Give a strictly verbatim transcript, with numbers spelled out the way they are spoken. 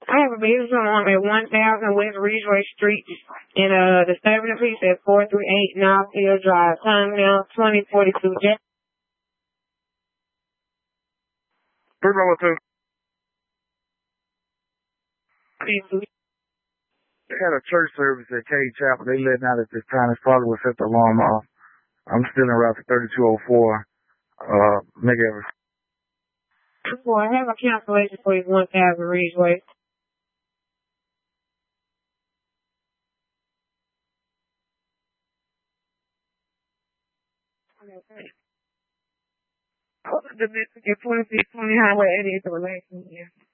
I have a business on at one thousand West Ridgeway Street in uh the serving piece at four three eight Northfield Drive. Time now twenty forty two. Three number two. They had a church service at Cade Chapel. They letting out at this time. It's probably what set the alarm off. I'm still in route for thirty-two oh four. Uh, McEvers. Boy, I have a cancellation for you, one thousand Ridgeway. The Michigan twenty-six twenty Highway eighty-eight to relation here.